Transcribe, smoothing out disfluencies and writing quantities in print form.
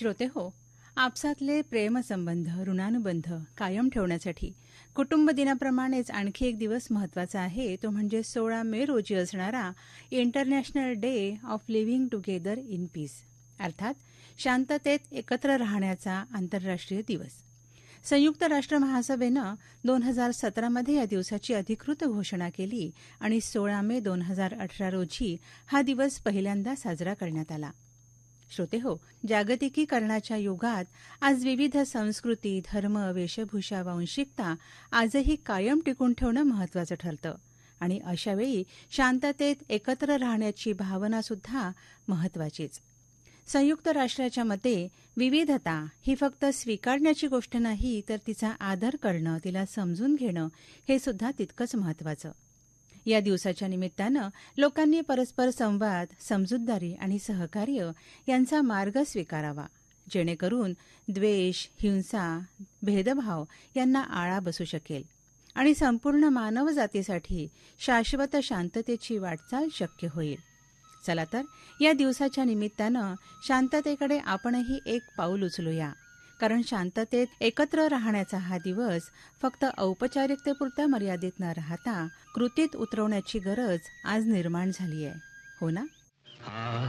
श्रोते हो, आपसातले प्रेमसंबंध, ऋणानुबंध कायम ठेवण्यासाठी कुटुंब दिनाप्रमाणेच आणखी एक दिवस महत्त्वाचा आहे. तो म्हणजे 16 मे रोजी असणारा international day of living together in peace, अर्थात शांततेत एकत्र राहण्याचा आंतरराष्ट्रीय दिवस. संयुक्त राष्ट्र महासभेनं 2017मध्ये या दिवसाची अधिकृत घोषणा केली आणि 16 मे 2018 रोजी हा दिवस पहिल्यांदा साजरा करण्यात आला. श्रोते हो, जागतिकीकरणाच्या युगात आज विविध संस्कृती, धर्म, वेशभूषा, वांशिकता आजही कायम टिकून ठेवणं महत्त्वाचं ठरतं आणि अशावेळी शांततेत एकत्र राहण्याची भावनासुद्धा महत्त्वाचीच. संयुक्त राष्ट्राच्या मते विविधता ही फक्त स्वीकारण्याची गोष्ट नाही, तर तिचा आदर करणं, तिला समजून घेणं हे सुद्धा तितकंच महत्त्वाचं. या दिवसाच्या निमित्तानं लोकांनी परस्पर संवाद, समजूतदारी आणि सहकार्य यांचा मार्ग स्वीकारावा, जेणेकरून द्वेष, हिंसा, भेदभाव यांना आळा बसू शकेल आणि संपूर्ण मानवजातीसाठी शाश्वत शांततेची वाटचाल शक्य होईल. चला तर या दिवसाच्या निमित्तानं शांततेकडे आपणही एक पाऊल उचलूया, कारण शांततेत एकत्र राहण्याचा हा दिवस फक्त औपचारिकतेपुरता मर्यादित न राहता कृतीत उतरवण्याची गरज आज निर्माण झाली आहे, हो ना?